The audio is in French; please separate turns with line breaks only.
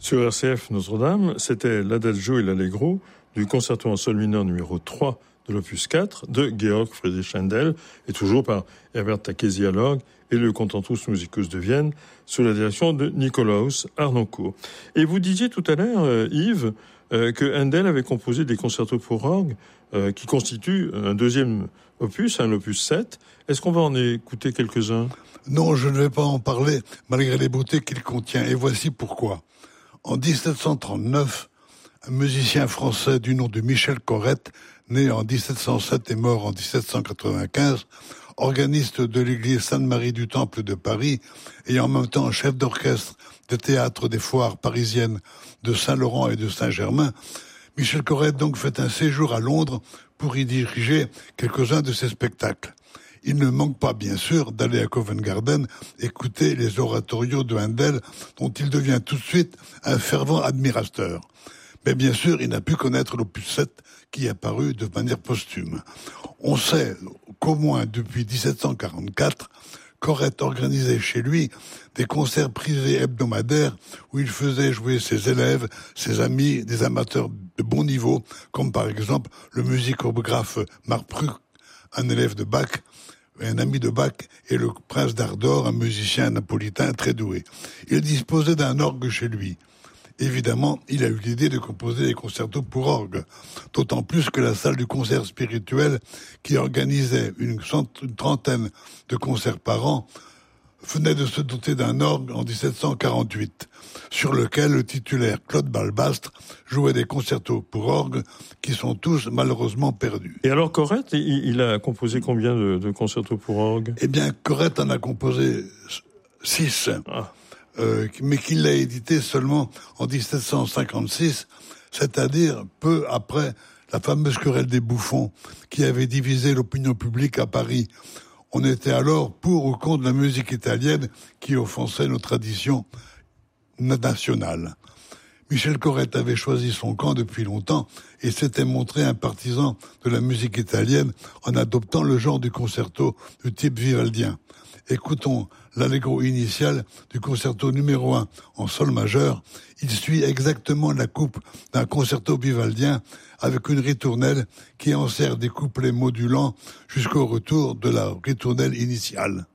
Sur RCF Notre-Dame, c'était l'Adagio et l'Allegro du concerto en sol mineur numéro 3 de l'opus 4 de Georg Friedrich Händel, et toujours par Herbert Takesi à l'orgue et le Concentus Musicus de Vienne, sous la direction de Nikolaus Harnoncourt. Et vous disiez tout à l'heure, Yves, que Händel avait composé des concertos pour orgue qui constituent un deuxième opus, l'opus 7. Est-ce qu'on va en écouter quelques-uns ?
Non, je ne vais pas en parler, malgré les beautés qu'il contient, et voici pourquoi. En 1739, un musicien français du nom de Michel Corrette, né en 1707 et mort en 1795, organiste de l'église Sainte-Marie du Temple de Paris et en même temps chef d'orchestre des théâtres des foires parisiennes de Saint-Laurent et de Saint-Germain, Michel Corrette donc fait un séjour à Londres pour y diriger quelques-uns de ses spectacles. Il ne manque pas, bien sûr, d'aller à Covent Garden écouter les oratorios de Händel, dont il devient tout de suite un fervent admirateur. Mais bien sûr, il n'a pu connaître l'opus 7 qui est apparu de manière posthume. On sait qu'au moins depuis 1744, Corrette organisait chez lui des concerts privés hebdomadaires où il faisait jouer ses élèves, ses amis, des amateurs de bon niveau, comme par exemple le musicographe Marc Pruck, un élève de Bach, un ami de Bach, et le prince d'Ardor, un musicien napolitain très doué. Il disposait d'un orgue chez lui. Évidemment, il a eu l'idée de composer des concertos pour orgue, d'autant plus que la salle du concert spirituel, qui organisait une trentaine de concerts par an, venait de se doter d'un orgue en 1748, sur lequel le titulaire Claude Balbastre jouait des concertos pour orgue qui sont tous malheureusement perdus.
Et alors Corrette, il a composé combien de concertos pour orgue ?
Eh bien, Corrette en a composé 6. Mais qu'il l'a édité seulement en 1756, c'est-à-dire peu après la fameuse querelle des bouffons qui avait divisé l'opinion publique à Paris. On était alors pour ou contre la musique italienne qui offensait nos traditions nationales. Michel Corrette avait choisi son camp depuis longtemps et s'était montré un partisan de la musique italienne en adoptant le genre du concerto du type vivaldien. Écoutons l'allegro initial du concerto numéro 1 en sol majeur. Il suit exactement la coupe d'un concerto vivaldien avec une ritournelle qui en sert des couplets modulants jusqu'au retour de la ritournelle initiale.